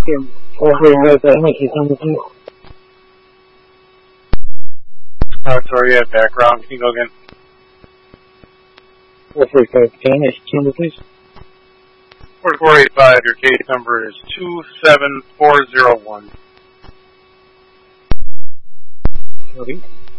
Sorry, I had background. Can you go again? 4485, please. 4485, your case number is 27401. Sorry.